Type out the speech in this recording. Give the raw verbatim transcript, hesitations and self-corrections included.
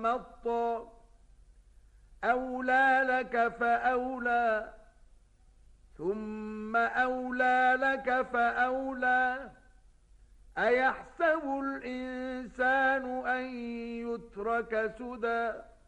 مطا أولى لك فأولى ثم أولى لك فأولى أيحسب الإنسان أن يترك سدى